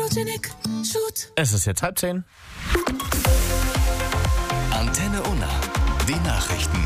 Photogenic Shoot. Es ist jetzt 9:30. Antenne Unna. Die Nachrichten.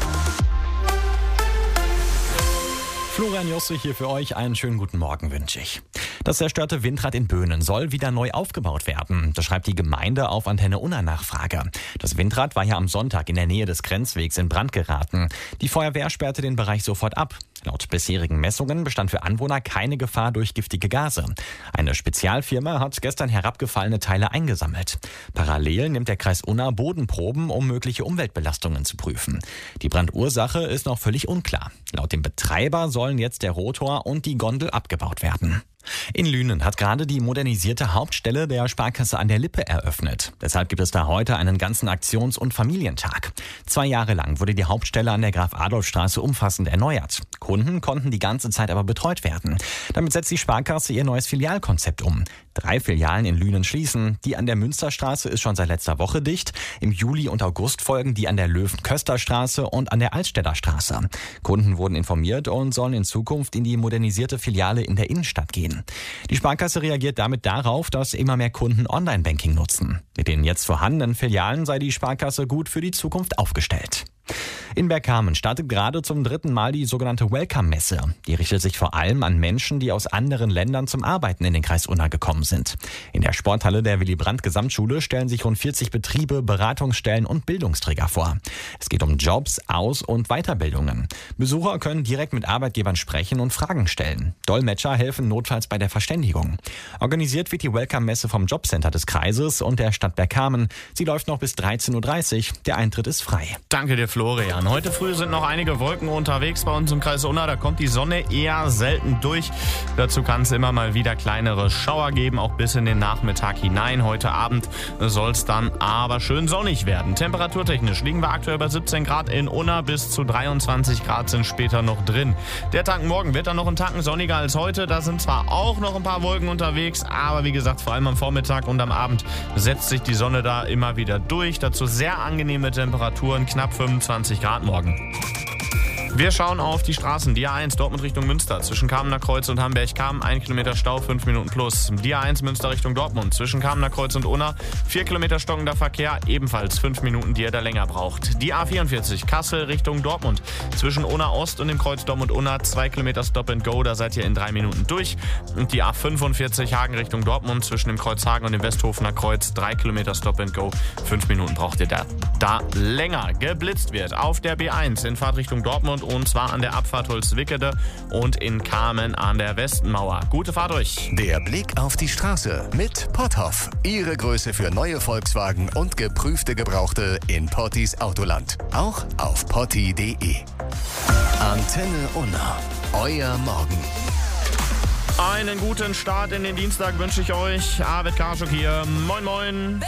Florian Josse hier für euch. Einen schönen guten Morgen wünsche ich. Das zerstörte Windrad in Böhnen soll wieder neu aufgebaut werden. Das schreibt die Gemeinde auf Antenne Unna Nachfrage. Das Windrad war ja am Sonntag in der Nähe des Grenzwegs in Brand geraten. Die Feuerwehr sperrte den Bereich sofort ab. Laut bisherigen Messungen bestand für Anwohner keine Gefahr durch giftige Gase. Eine Spezialfirma hat gestern herabgefallene Teile eingesammelt. Parallel nimmt der Kreis Unna Bodenproben, um mögliche Umweltbelastungen zu prüfen. Die Brandursache ist noch völlig unklar. Laut dem Betreiber sollen jetzt der Rotor und die Gondel abgebaut werden. In Lünen hat gerade die modernisierte Hauptstelle der Sparkasse an der Lippe eröffnet. Deshalb gibt es da heute einen ganzen Aktions- und Familientag. 2 Jahre lang wurde die Hauptstelle an der Graf-Adolf-Straße umfassend erneuert. Kunden konnten die ganze Zeit aber betreut werden. Damit setzt die Sparkasse ihr neues Filialkonzept um. 3 Filialen in Lünen schließen. Die an der Münsterstraße ist schon seit letzter Woche dicht. Im Juli und August folgen die an der Löwen-Köster-Straße und an der Altstädter Straße. Kunden wurden informiert und sollen in Zukunft in die modernisierte Filiale in der Innenstadt gehen. Die Sparkasse reagiert damit darauf, dass immer mehr Kunden Online-Banking nutzen. Mit den jetzt vorhandenen Filialen sei die Sparkasse gut für die Zukunft aufgestellt. In Bergkamen startet gerade zum 3. Mal die sogenannte Welcome-Messe. Die richtet sich vor allem an Menschen, die aus anderen Ländern zum Arbeiten in den Kreis Unna gekommen sind. In der Sporthalle der Willy-Brandt-Gesamtschule stellen sich rund 40 Betriebe, Beratungsstellen und Bildungsträger vor. Es geht um Jobs, Aus- und Weiterbildungen. Besucher können direkt mit Arbeitgebern sprechen und Fragen stellen. Dolmetscher helfen notfalls bei der Verständigung. Organisiert wird die Welcome-Messe vom Jobcenter des Kreises und der Stadt Bergkamen. Sie läuft noch bis 13:30 Uhr. Der Eintritt ist frei. Danke dir, Florian. Heute früh sind noch einige Wolken unterwegs bei uns im Kreis Unna. Da kommt die Sonne eher selten durch. Dazu kann es immer mal wieder kleinere Schauer geben, auch bis in den Nachmittag hinein. Heute Abend soll es dann aber schön sonnig werden. Temperaturtechnisch liegen wir aktuell bei 17 Grad in Unna, bis zu 23 Grad sind später noch drin. Der Tag morgen wird dann noch einen Tacken sonniger als heute. Da sind zwar auch noch ein paar Wolken unterwegs, aber wie gesagt, vor allem am Vormittag und am Abend setzt sich die Sonne da immer wieder durch. Dazu sehr angenehme Temperaturen, knapp 25 Grad morgen. Wir schauen auf die Straßen. Die A1 Dortmund Richtung Münster zwischen Kamener Kreuz und Hamberg-Kamen 1 Kilometer Stau, 5 Minuten plus. Die A1 Münster Richtung Dortmund zwischen Kamener Kreuz und Unna 4 Kilometer stockender Verkehr, ebenfalls 5 Minuten, die ihr da länger braucht. Die A44 Kassel Richtung Dortmund zwischen Unna Ost und dem Kreuz Dortmund-Unna 2 Kilometer Stop and Go, da seid ihr in 3 Minuten durch. Und die A45 Hagen Richtung Dortmund zwischen dem Kreuz Hagen und dem Westhofener Kreuz 3 Kilometer Stop and Go, 5 Minuten braucht ihr da länger. Geblitzt wird auf der B1 in Fahrtrichtung Dortmund, und zwar an der Abfahrt Holzwickede und in Kamen an der Westenmauer. Gute Fahrt euch. Der Blick auf die Straße mit Potthoff. Ihre Größe für neue Volkswagen und geprüfte Gebrauchte in Pottis Autoland. Auch auf potti.de. Antenne Unna. Euer Morgen. Einen guten Start in den Dienstag wünsche ich euch. Arvid Karschuk hier. Moin moin.